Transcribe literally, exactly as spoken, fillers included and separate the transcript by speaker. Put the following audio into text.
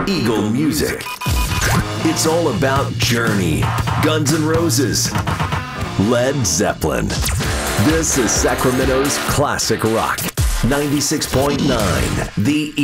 Speaker 1: Eagle Music. It's all about Journey, Guns N' Roses, Led Zeppelin. This is Sacramento's classic rock. ninety-six point nine, The